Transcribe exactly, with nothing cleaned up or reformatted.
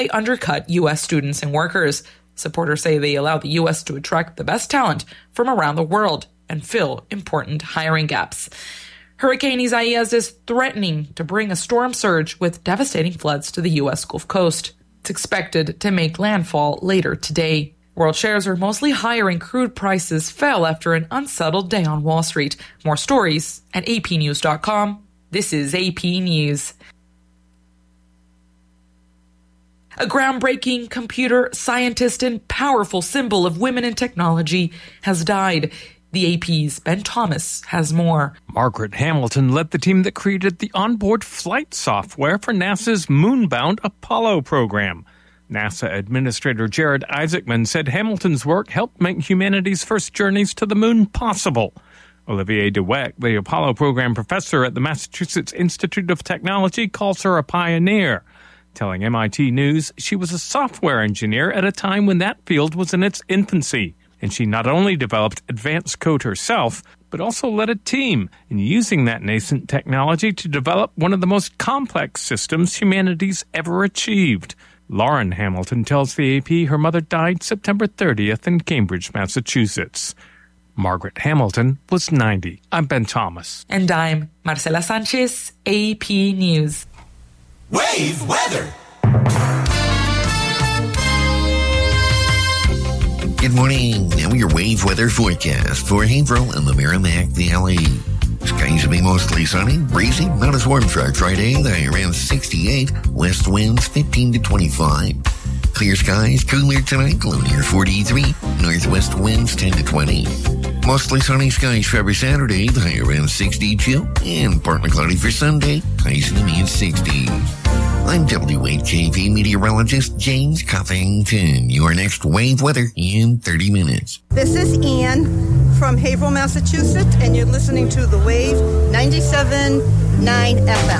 They undercut U S students and workers. Supporters say they allow the U S to attract the best talent from around the world and fill important hiring gaps. Hurricane Isaias is threatening to bring a storm surge with devastating floods to the U S Gulf Coast. It's expected to make landfall later today. World shares are mostly higher and crude prices fell after an unsettled day on Wall Street. More stories at A P news dot com. This is A P News. A groundbreaking computer scientist and powerful symbol of women in technology has died. The A P's Ben Thomas has more. Margaret Hamilton led the team that created the onboard flight software for NASA's moonbound Apollo program. NASA Administrator Jared Isaacman said Hamilton's work helped make humanity's first journeys to the moon possible. Olivier Dweck, the Apollo program professor at the Massachusetts Institute of Technology, calls her a pioneer. Telling M I T News she was a software engineer at a time when that field was in its infancy. And she not only developed advanced code herself, but also led a team in using that nascent technology to develop one of the most complex systems humanity's ever achieved. Lauren Hamilton tells the A P her mother died September thirtieth in Cambridge, Massachusetts. Margaret Hamilton was ninety. I'm Ben Thomas. And I'm Marcela Sanchez, A P News. Wave weather. Good morning. Now your wave weather forecast for Haverhill and the Merrimack Valley. Skies will be mostly sunny, breezy, not as warm for Friday. The high around sixty-eight. West winds fifteen to twenty-five. Clear skies, cooler tonight, low near forty-three. Northwest winds ten to twenty. Mostly sunny skies for every Saturday. The high around sixty-two. And partly cloudy for Sunday. Highs in the mid sixties. I'm W eight K V meteorologist James Covington. Your next wave weather in thirty minutes. This is Ann from Haverhill, Massachusetts, and you're listening to The Wave ninety-seven point nine F M.